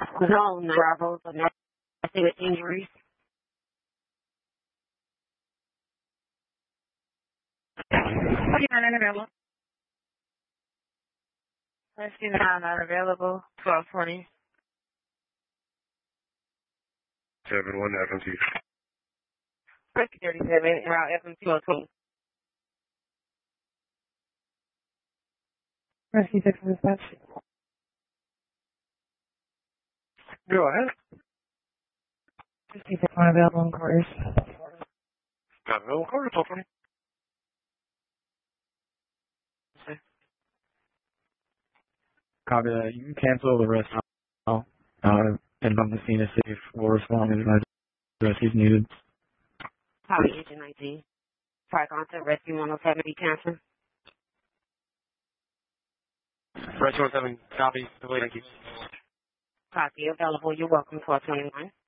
No, no Bravo, so nothing with injuries. 49 unavailable. 59 not available. 1220. 71 FMT. 37 around FMT 1220. Rescue 6 dispatch. Go ahead. Rescue 6 unavailable in quarters. Not available. Quarter 1220. Copy that. You can cancel the rest now. And on the scene is safe. We'll respond as rescues needed. Copy Agent 19. Fire contact Rescue 107 be canceled. Rescue 17, copy. Wait, thank you. Copy available. You're welcome. 1221.